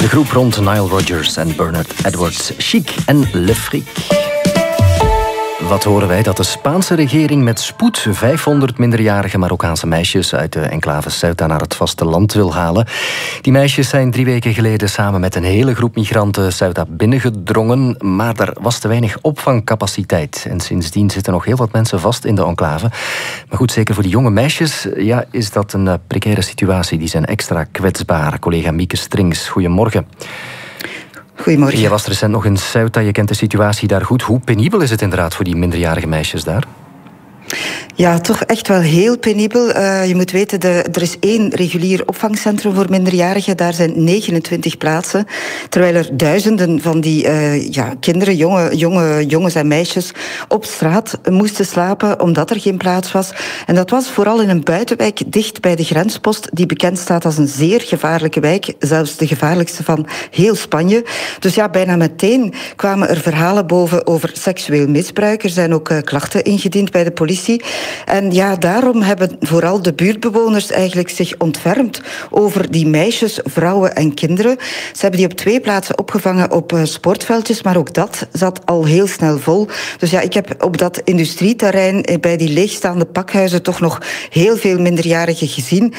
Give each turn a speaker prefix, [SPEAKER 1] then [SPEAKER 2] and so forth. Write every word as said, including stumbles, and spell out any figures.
[SPEAKER 1] De groep rond Nile Rodgers en Bernard Edwards, Chic en Le Fric. Wat horen wij? Dat de Spaanse regering met spoed vijfhonderd minderjarige Marokkaanse meisjes uit de enclave Ceuta naar het vasteland wil halen. Die meisjes zijn drie weken geleden samen met een hele groep migranten Ceuta binnengedrongen, maar er was te weinig opvangcapaciteit. En sindsdien zitten nog heel wat mensen vast in de enclave. Maar goed, zeker voor die jonge meisjes ja, is dat een uh, precaire situatie. Die zijn extra kwetsbaar. Collega Mieke Strings, goedemorgen.
[SPEAKER 2] Goedemorgen.
[SPEAKER 1] Je was recent nog in Ceuta, je kent de situatie daar goed. Hoe penibel is het inderdaad voor die minderjarige meisjes daar?
[SPEAKER 2] Ja, toch echt wel heel penibel. Uh, je moet weten, de, er is één regulier opvangcentrum voor minderjarigen. Daar zijn negenentwintig plaatsen. Terwijl er duizenden van die uh, ja, kinderen, jonge, jonge jongens en meisjes op straat moesten slapen omdat er geen plaats was. En dat was vooral in een buitenwijk dicht bij de grenspost, die bekend staat als een zeer gevaarlijke wijk. Zelfs de gevaarlijkste van heel Spanje. Dus ja, bijna meteen kwamen er verhalen boven over seksueel misbruik. Er zijn ook uh, klachten ingediend bij de politie. En ja, daarom hebben vooral de buurtbewoners eigenlijk zich ontfermd over die meisjes, vrouwen en kinderen. Ze hebben die op twee plaatsen opgevangen op uh, sportveldjes, maar ook dat zat al heel snel vol. Dus ja, ik heb op dat industrieterrein bij die leegstaande pakhuizen toch nog heel veel minderjarigen gezien.